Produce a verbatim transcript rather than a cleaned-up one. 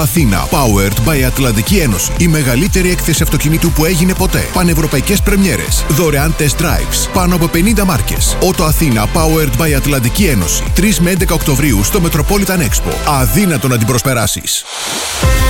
Αθήνα, powered by Ατλαντική Ένωση. Η μεγαλύτερη έκθεση αυτοκινήτου που έγινε ποτέ. Πανευρωπαϊκές πρεμιέρες. Δωρεάν test drives. Πάνω από πενήντα μάρκες. Ότο Αθήνα, powered by Ατλαντική Ένωση. τρεις με έντεκα Οκτωβρίου στο Metropolitan Expo. Αδύνατο να την προσπεράσεις.